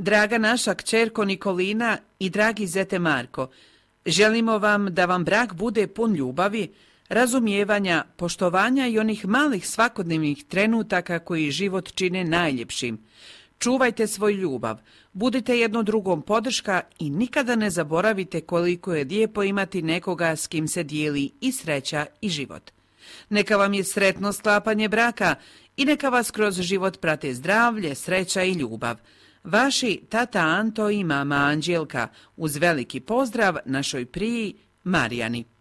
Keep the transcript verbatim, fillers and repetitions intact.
Draga naša kćerko Nikolina i dragi zete Marko, želimo vam da vam brak bude pun ljubavi, razumijevanja, poštovanja i onih malih svakodnevnih trenutaka koji život čine najljepšim. Čuvajte svoju ljubav, budite jedno drugom podrška i nikada ne zaboravite koliko je lijepo imati nekoga s kim se dijeli i sreća i život. Neka vam je sretno sklapanje braka i neka vas kroz život prate zdravlje, sreća i ljubav. Vaši tata Anto i mama Anđelka, uz veliki pozdrav našoj priji Marijani.